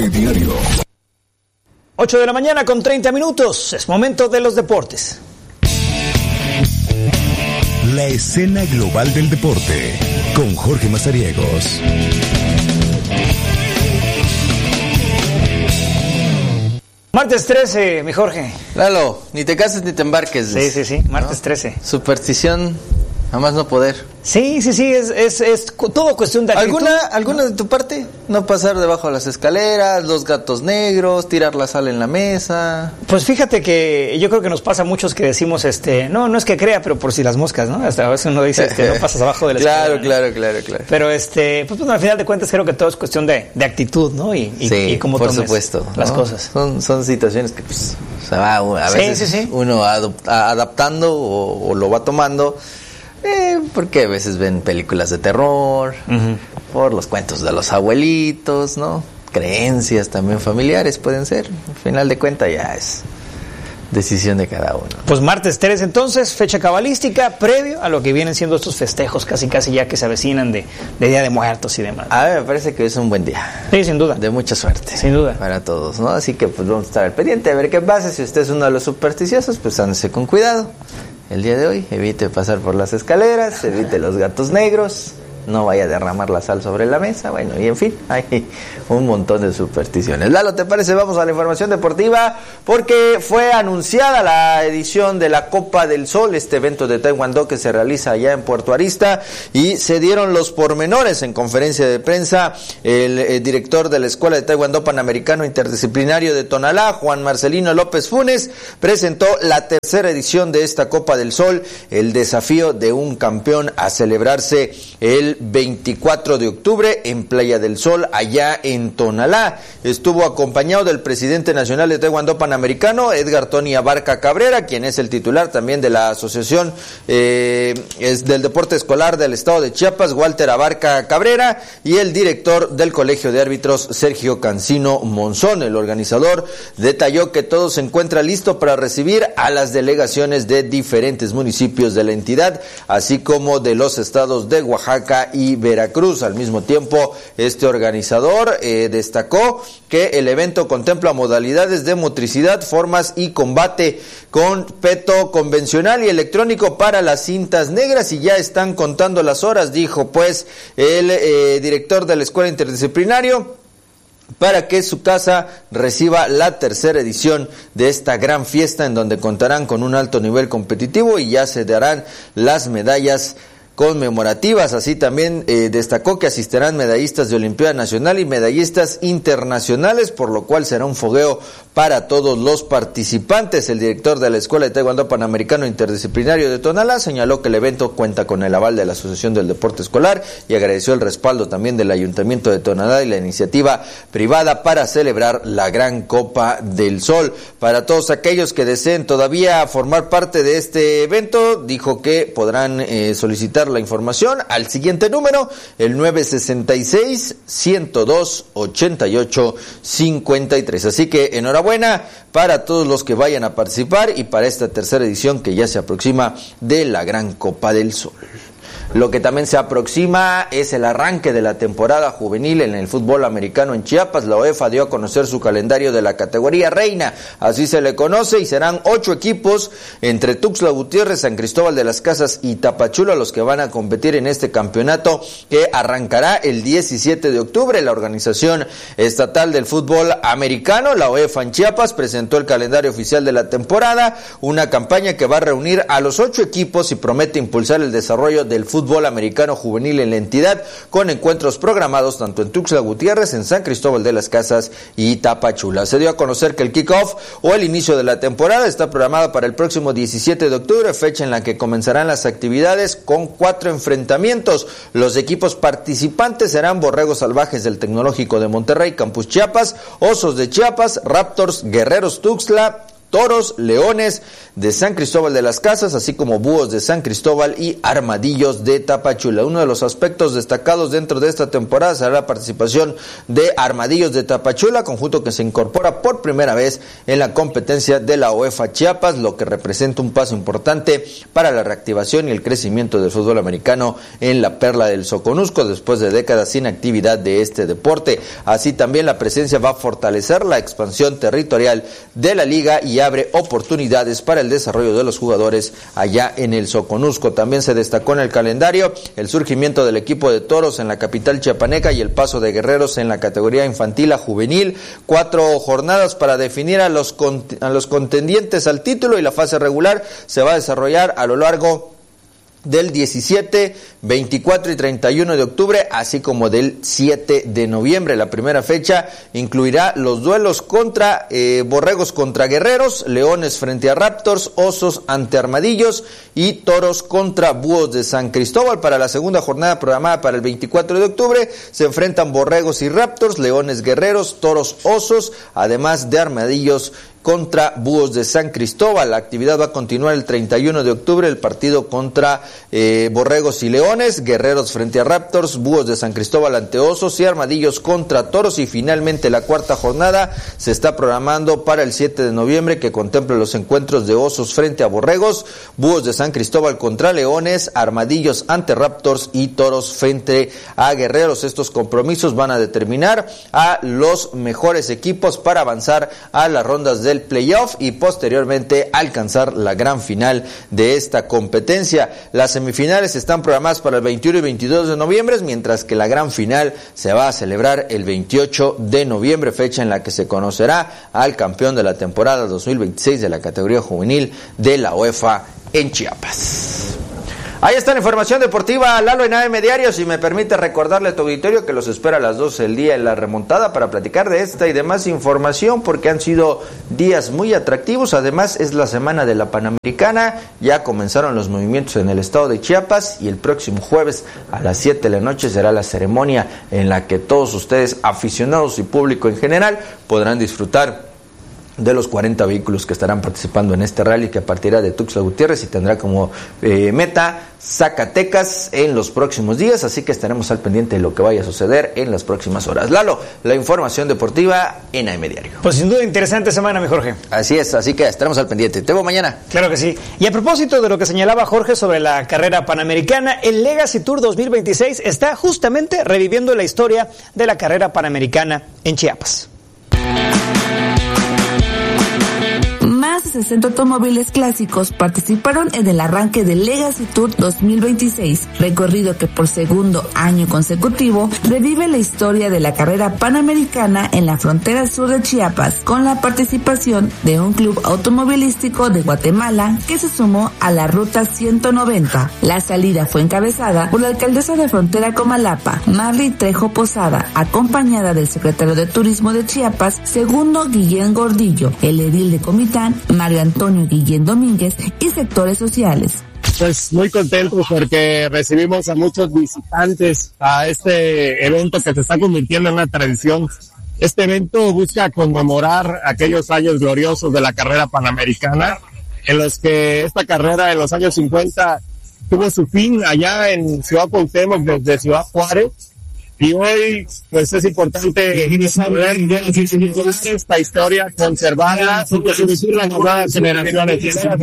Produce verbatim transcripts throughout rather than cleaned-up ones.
Deporte Diario. ocho de la mañana con treinta minutos. Es momento de los deportes. La escena global del deporte con Jorge Mazariegos. Martes trece, mi Jorge. Lalo, ni te cases ni te embarques. Sí, sí, sí, martes ¿no? trece. Superstición, a más no poder. Sí, sí, sí, es, es, es todo cuestión de actitud. ¿Alguna, alguna de tu parte? No pasar debajo de las escaleras, los gatos negros, tirar la sal en la mesa. Pues fíjate que yo creo que nos pasa a muchos que decimos, este, no, no es que crea, pero por si las moscas, ¿no? Hasta a veces uno dice, este, no pasas abajo de la claro, escalera. Claro, ¿no? claro, claro. Pero este, pues, pues al final de cuentas creo que todo es cuestión de, de actitud, ¿no? Y, y, sí, y cómo por tomes supuesto, las ¿no? cosas. Son, son situaciones que pues se va a veces sí, sí, sí. uno adop- adaptando o, o lo va tomando. Eh, porque a veces ven películas de terror, uh-huh. por los cuentos de los abuelitos, ¿no? Creencias también familiares pueden ser. Al final de cuentas ya es decisión de cada uno. Pues martes trece entonces, fecha cabalística, previo a lo que vienen siendo estos festejos casi casi ya que se avecinan de, de Día de Muertos y demás. A ver, me parece que es un buen día. Sí, sin duda. De mucha suerte. Sin duda. Para todos, ¿no? Así que pues vamos a estar al pendiente a ver qué pasa. Si usted es uno de los supersticiosos, pues ándese con cuidado. El día de hoy, evite pasar por las escaleras, evite los gatos negros, no vaya a derramar la sal sobre la mesa, bueno, y en fin, hay un montón de supersticiones. Lalo, ¿te parece? Vamos a la información deportiva, porque fue anunciada la edición de la Copa del Sol, este evento de Taekwondo que se realiza allá en Puerto Arista, y se dieron los pormenores en conferencia de prensa. El, el director de la Escuela de Taekwondo Panamericano Interdisciplinario de Tonalá, Juan Marcelino López Funes, presentó la tercera edición de esta Copa del Sol, el desafío de un campeón, a celebrarse el veinticuatro de octubre en Playa del Sol, allá en Tonalá. Estuvo acompañado del presidente nacional de Taekwondo Panamericano, Edgar Tony Abarca Cabrera, quien es el titular también de la asociación eh, es del deporte escolar del estado de Chiapas, Walter Abarca Cabrera, y el director del Colegio de Árbitros, Sergio Cancino Monzón. El organizador detalló que todo se encuentra listo para recibir a las delegaciones de diferentes municipios de la entidad, así como de los estados de Oaxaca y Veracruz. Al mismo tiempo, este organizador eh, destacó que el evento contempla modalidades de motricidad, formas y combate con peto convencional y electrónico para las cintas negras, y ya están contando las horas, dijo pues el eh, director de la Escuela Interdisciplinario, para que su casa reciba la tercera edición de esta gran fiesta, en donde contarán con un alto nivel competitivo y ya se darán las medallas conmemorativas. Así también eh, destacó que asistirán medallistas de Olimpiada Nacional y medallistas internacionales, por lo cual será un fogueo para todos los participantes. El director de la Escuela de Taekwondo Panamericano Interdisciplinario de Tonalá señaló que el evento cuenta con el aval de la Asociación del Deporte Escolar y agradeció el respaldo también del Ayuntamiento de Tonalá y la iniciativa privada para celebrar la Gran Copa del Sol. Para todos aquellos que deseen todavía formar parte de este evento, dijo que podrán eh, solicitar la información al siguiente número, el nueve sesenta y seis, ciento dos, ochenta y ocho, cincuenta y tres. Así que enhorabuena para todos los que vayan a participar y para esta tercera edición que ya se aproxima de la Gran Copa del Sol. Lo que también se aproxima es el arranque de la temporada juvenil en el fútbol americano en Chiapas. La O E F A dio a conocer su calendario de la categoría reina, así se le conoce, y serán ocho equipos entre Tuxtla Gutiérrez, San Cristóbal de las Casas y Tapachula los que van a competir en este campeonato que arrancará el diecisiete de octubre. La Organización Estatal del Fútbol Americano, la O E F A en Chiapas, presentó el calendario oficial de la temporada, una campaña que va a reunir a los ocho equipos y promete impulsar el desarrollo del fútbol fútbol americano juvenil en la entidad, con encuentros programados tanto en Tuxtla Gutiérrez, en San Cristóbal de las Casas y Tapachula. Se dio a conocer que el kickoff o el inicio de la temporada está programado para el próximo diecisiete de octubre, fecha en la que comenzarán las actividades con cuatro enfrentamientos. Los equipos participantes serán Borregos Salvajes del Tecnológico de Monterrey, Campus Chiapas, Osos de Chiapas, Raptors, Guerreros Tuxtla, Toros, Leones de San Cristóbal de las Casas, así como Búhos de San Cristóbal y Armadillos de Tapachula. Uno de los aspectos destacados dentro de esta temporada será la participación de Armadillos de Tapachula, conjunto que se incorpora por primera vez en la competencia de la UEFA Chiapas, lo que representa un paso importante para la reactivación y el crecimiento del fútbol americano en la perla del Soconusco después de décadas sin actividad de este deporte. Así también la presencia va a fortalecer la expansión territorial de la liga y abre oportunidades para el desarrollo de los jugadores allá en el Soconusco. También se destacó en el calendario el surgimiento del equipo de Toros en la capital chiapaneca y el paso de Guerreros en la categoría infantil a juvenil. Cuatro jornadas para definir a los, a los contendientes al título, y la fase regular se va a desarrollar a lo largo del diecisiete, veinticuatro y treinta y uno de octubre, así como del siete de noviembre. La primera fecha incluirá los duelos contra eh, Borregos contra Guerreros, Leones frente a Raptors, Osos ante Armadillos y Toros contra Búhos de San Cristóbal. Para la segunda jornada programada para el veinticuatro de octubre se enfrentan Borregos y Raptors, Leones Guerreros, Toros Osos, además de Armadillos contra Búhos de San Cristóbal. La actividad va a continuar el treinta y uno de octubre, el partido contra eh, Borregos y Leones, Guerreros frente a Raptors, Búhos de San Cristóbal ante Osos y Armadillos contra Toros. Y finalmente la cuarta jornada se está programando para el siete de noviembre, que contempla los encuentros de Osos frente a Borregos, Búhos de San Cristóbal contra Leones, Armadillos ante Raptors y Toros frente a Guerreros. Estos compromisos van a determinar a los mejores equipos para avanzar a las rondas de playoff y posteriormente alcanzar la gran final de esta competencia. Las semifinales están programadas para el veintiuno y veintidós de noviembre, mientras que la gran final se va a celebrar el veintiocho de noviembre, fecha en la que se conocerá al campeón de la temporada dos mil veintiséis de la categoría juvenil de la UEFA en Chiapas. Ahí está la información deportiva, Lalo, en A M Diario. Si me permite recordarle a tu auditorio que los espera a las doce del día en la remontada para platicar de esta y demás información, porque han sido días muy atractivos. Además, es la semana de la Panamericana, ya comenzaron los movimientos en el estado de Chiapas y el próximo jueves a las siete de la noche será la ceremonia en la que todos ustedes, aficionados y público en general, podrán disfrutar de los cuarenta vehículos que estarán participando en este rally, que partirá de Tuxtla Gutiérrez y tendrá como eh, meta Zacatecas en los próximos días, así que estaremos al pendiente de lo que vaya a suceder en las próximas horas. Lalo, la información deportiva en A M Diario. Pues sin duda interesante semana, mi Jorge. Así es, así que estaremos al pendiente. Te veo mañana. Claro que sí. Y a propósito de lo que señalaba Jorge sobre la carrera panamericana, el Legacy Tour dos mil veintiséis está justamente reviviendo la historia de la carrera panamericana en Chiapas. Más de sesenta automóviles clásicos participaron en el arranque del Legacy Tour dos mil veintiséis, recorrido que por segundo año consecutivo revive la historia de la carrera panamericana en la frontera sur de Chiapas, con la participación de un club automovilístico de Guatemala que se sumó a la ruta ciento noventa. La salida fue encabezada por la alcaldesa de Frontera Comalapa, Marley Trejo Posada, acompañada del secretario de Turismo de Chiapas, Segundo Guillén Gordillo, el edil de Comitán, Mario Antonio Guillén Domínguez, y sectores sociales. Pues muy contentos porque recibimos a muchos visitantes a este evento que se está convirtiendo en una tradición. Este evento busca conmemorar aquellos años gloriosos de la carrera panamericana, en los que esta carrera en los años cincuenta tuvo su fin allá en Ciudad Cuauhtémoc desde Ciudad Juárez. Y hoy, pues es importante saber esta historia, conservarla, y transmitirla a las nuevas generaciones.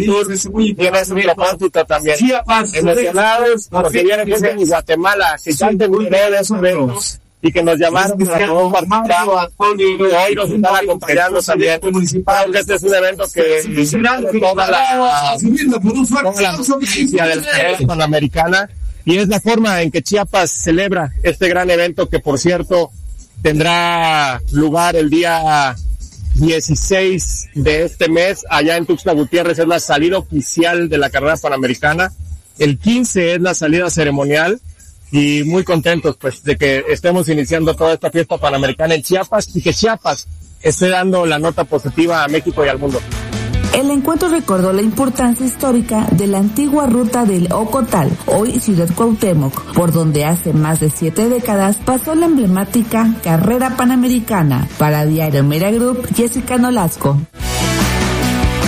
Tiene su propósito también. Emocionados, porque viene gente de Guatemala, que canten de esos eventos y que nos llamaron para poder participar. Hoy nos están acompañando también. Aunque este es un evento que toda la toda la noticia de la carrera panamericana. Y es la forma en que Chiapas celebra este gran evento, que por cierto tendrá lugar el día dieciséis de este mes allá en Tuxtla Gutiérrez. Es la salida oficial de la carrera panamericana. El quince es la salida ceremonial, y muy contentos pues de que estemos iniciando toda esta fiesta panamericana en Chiapas y que Chiapas esté dando la nota positiva a México y al mundo. El encuentro recordó la importancia histórica de la antigua ruta del Ocotal, hoy Ciudad Cuauhtémoc, por donde hace más de siete décadas pasó la emblemática carrera panamericana. Para Diario Media Group, Jessica Nolasco.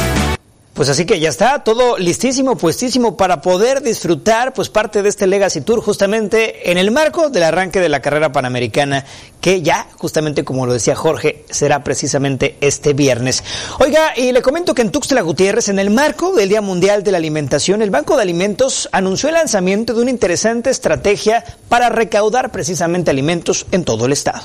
Pues así que ya está todo listísimo, puestísimo para poder disfrutar pues parte de este Legacy Tour justamente en el marco del arranque de la carrera panamericana, que ya justamente como lo decía Jorge, será precisamente este viernes. Oiga, y le comento que en Tuxtla Gutiérrez, en el marco del Día Mundial de la Alimentación, el Banco de Alimentos anunció el lanzamiento de una interesante estrategia para recaudar precisamente alimentos en todo el estado.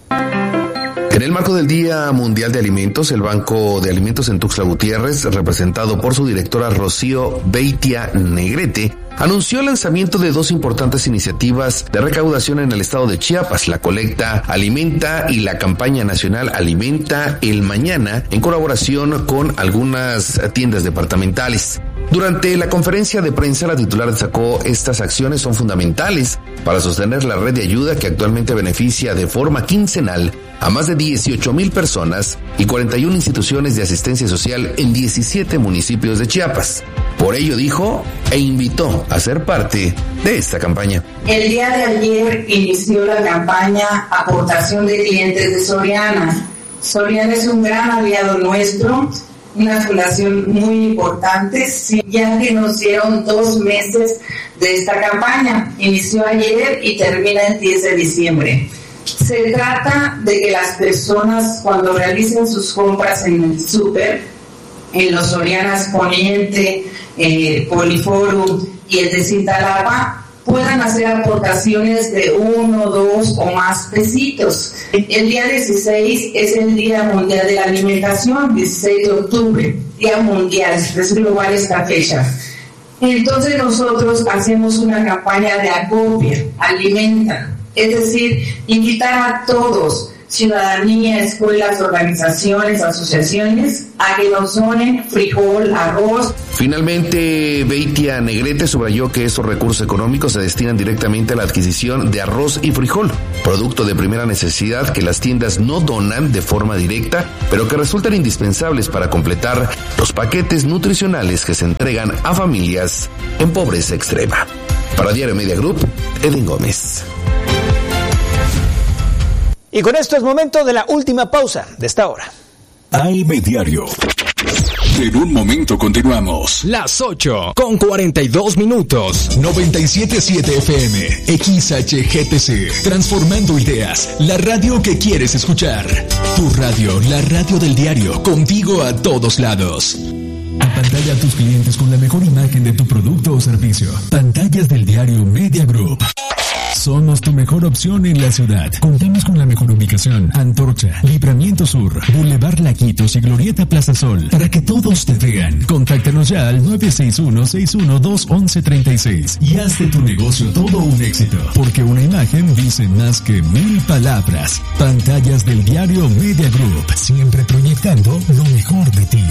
En el marco del Día Mundial de Alimentos, el Banco de Alimentos en Tuxtla Gutiérrez, representado por su directora Rocío Beitia Negrete, anunció el lanzamiento de dos importantes iniciativas de recaudación en el estado de Chiapas, la colecta Alimenta y la campaña nacional Alimenta el Mañana, en colaboración con algunas tiendas departamentales. Durante la conferencia de prensa, la titular destacó estas acciones son fundamentales para sostener la red de ayuda que actualmente beneficia de forma quincenal a más de dieciocho mil personas y cuarenta y una instituciones de asistencia social en diecisiete municipios de Chiapas. Por ello dijo e invitó a ser parte de esta campaña. El día de ayer inició la campaña Aportación de Clientes de Soriana. Soriana es un gran aliado nuestro, una fundación muy importante, ya que nos dieron dos meses de esta campaña. Inició ayer y termina el diez de diciembre. Se trata de que las personas, cuando realicen sus compras en el súper, en los Sorianas Poniente, eh, Poliforum y el de Cintalapa, puedan hacer aportaciones de uno, dos o más pesitos. El día dieciséis es el Día Mundial de la Alimentación, dieciséis de octubre, Día Mundial, es global esta fecha. Entonces nosotros hacemos una campaña de acopio, alimenta, es decir, invitar a todos, ciudadanía, escuelas, organizaciones, asociaciones, a que nos donen frijol, arroz. Finalmente, Beitia Negrete subrayó que estos recursos económicos se destinan directamente a la adquisición de arroz y frijol, producto de primera necesidad que las tiendas no donan de forma directa, pero que resultan indispensables para completar los paquetes nutricionales que se entregan a familias en pobreza extrema. Para Diario Media Group, Edwin Gómez. Y con esto es momento de la última pausa de esta hora. A M Diario. En un momento continuamos. Las ocho con cuarenta y dos minutos. noventa y siete punto siete F M. X H G T C. Transformando ideas. La radio que quieres escuchar. Tu radio, la radio del diario. Contigo a todos lados. Apantalla a tus clientes con la mejor imagen de tu producto o servicio. Pantallas del diario Media Group. Somos tu mejor opción en la ciudad. Contamos con la mejor ubicación. Antorcha, Libramiento Sur, Boulevard Laquitos y Glorieta Plaza Sol. Para que todos te vean. Contáctanos ya al nueve seis uno, seis uno dos, once treinta y seis y haz de tu negocio todo un éxito. Porque una imagen dice más que mil palabras. Pantallas del diario Media Group. Siempre proyectando lo mejor de ti.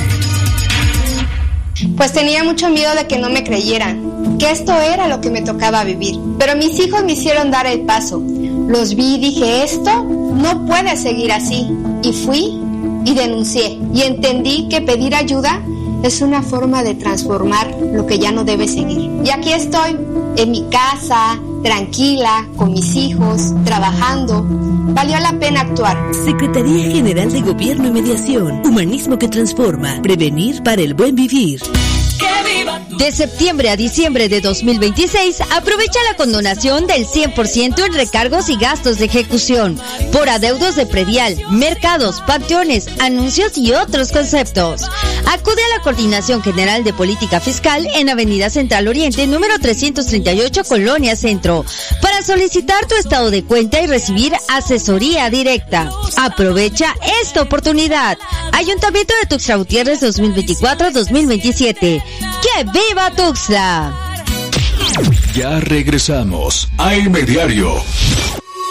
Pues tenía mucho miedo de que no me creyeran, que esto era lo que me tocaba vivir. Pero mis hijos me hicieron dar el paso. Los vi y dije, esto no puede seguir así. Y fui y denuncié. Y entendí que pedir ayuda es una forma de transformar lo que ya no debe seguir. Y aquí estoy, en mi casa, tranquila, con mis hijos, trabajando. Valió la pena actuar. Secretaría General de Gobierno y Mediación. Humanismo que transforma. Prevenir para el buen vivir. De septiembre a diciembre de dos mil veintiséis, aprovecha la condonación del cien por ciento en recargos y gastos de ejecución por adeudos de predial, mercados, panteones, anuncios y otros conceptos. Acude a la Coordinación General de Política Fiscal en Avenida Central Oriente, número trescientos treinta y ocho, Colonia Centro, para solicitar tu estado de cuenta y recibir asesoría directa. Aprovecha esta oportunidad. Ayuntamiento de Tuxtla Gutiérrez dos mil veinticuatro a dos mil veintisiete. ¡Que viva Tuxtla! Ya regresamos a M Diario.